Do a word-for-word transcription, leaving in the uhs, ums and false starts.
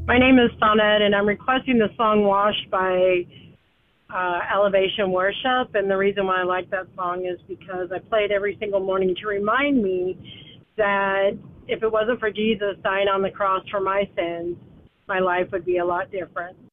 My name is Sonette, and I'm requesting the song Washed by uh, Elevation Worship. And the reason why I like that song is because I play it every single morning to remind me that if it wasn't for Jesus dying on the cross for my sins, my life would be a lot different.